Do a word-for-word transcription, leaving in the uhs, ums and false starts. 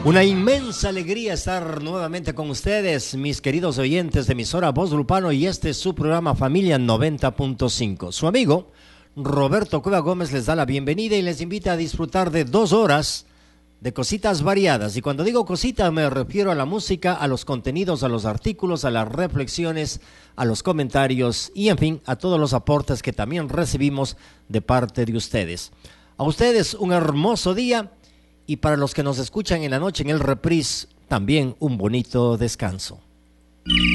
Una inmensa alegría estar nuevamente con ustedes, mis queridos oyentes de emisora Voz Lupano, y este es su programa Familia noventa punto cinco. Su amigo Roberto Cueva Gómez les da la bienvenida y les invita a disfrutar de dos horas de cositas variadas. Y cuando digo cositas me refiero a la música, a los contenidos, a los artículos, a las reflexiones, a los comentarios y en fin, a todos los aportes que también recibimos de parte de ustedes. A ustedes un hermoso día. Y para los que nos escuchan en la noche en el reprise, también un bonito descanso.